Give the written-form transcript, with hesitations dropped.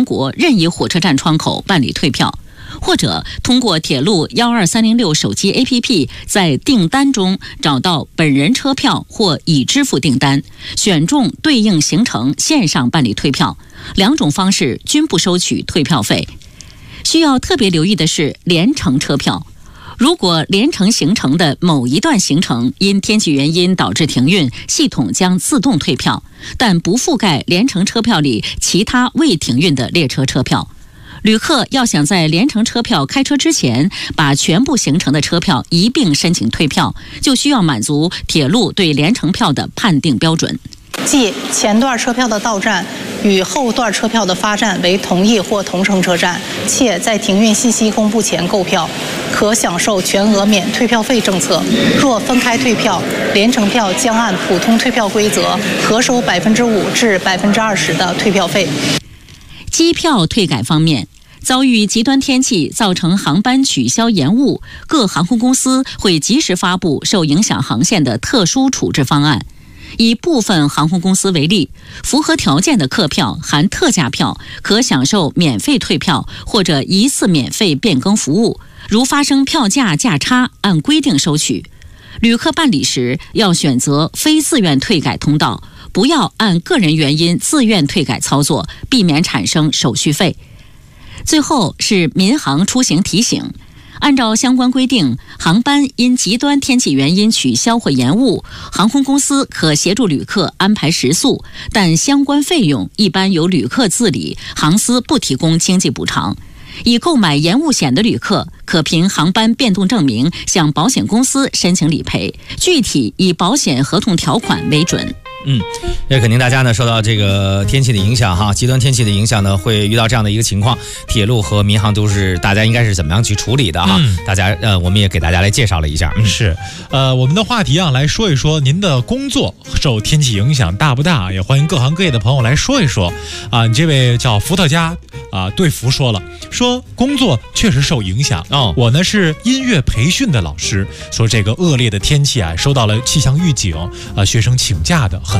全国任意火车站窗口办理退票，或者通过铁路12306手机 APP 在订单中找到本人车票或已支付订单，选中对应行程线上办理退票，两种方式均不收取退票费。需要特别留意的是联程车票，如果联程行程的某一段行程因天气原因导致停运，系统将自动退票，但不覆盖联程车票里其他未停运的列车车票。旅客要想在联程车票开车之前把全部行程的车票一并申请退票，就需要满足铁路对联程票的判定标准， 即前段车票的到站与后段车票的发站为同一或同城车站，且在停运信息公布前购票，可享受全额免退票费政策。若分开退票，联程票将按普通退票规则核收5%至20%的退票费。 机票退改方面，遭遇极端天气造成航班取消延误，各航空公司会及时发布受影响航线的特殊处置方案。以部分航空公司为例，符合条件的客票含特价票可享受免费退票或者一次免费变更服务，如发生票价价差按规定收取。旅客办理时要选择非自愿退改通道，不要按个人原因自愿退改操作，避免产生手续费。最后是民航出行提醒，按照相关规定，航班因极端天气原因取消或延误，航空公司可协助旅客安排食宿，但相关费用一般由旅客自理，航司不提供经济补偿。已购买延误险的旅客，可凭航班变动证明向保险公司申请理赔，具体以保险合同条款为准。 也肯定大家呢受到这个天气的影响哈，极端天气的影响呢，会遇到这样的一个情况，铁路和民航都是大家应该是怎么样去处理的哈？大家我们也给大家来介绍了一下。 是，我们的话题啊，来说一说您的工作受天气影响大不大？也欢迎各行各业的朋友来说一说啊。你这位叫伏特加啊，对福说了，说工作确实受影响。我呢是音乐培训的老师，说这个恶劣的天气啊，收到了气象预警，学生请假的